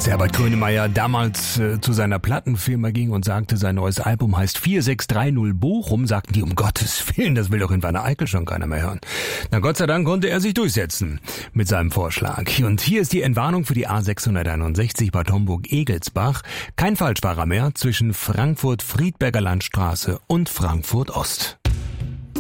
Als Herbert Grönemeyer damals zu seiner Plattenfirma ging und sagte, sein neues Album heißt 4630 Bochum, sagten die, um Gottes Willen, das will doch in Wanne Eickel schon keiner mehr hören. Na Gott sei Dank konnte er sich durchsetzen mit seinem Vorschlag. Und hier ist die Entwarnung für die A661 Bad Homburg-Egelsbach. Kein Falschfahrer mehr zwischen Frankfurt-Friedberger Landstraße und Frankfurt-Ost.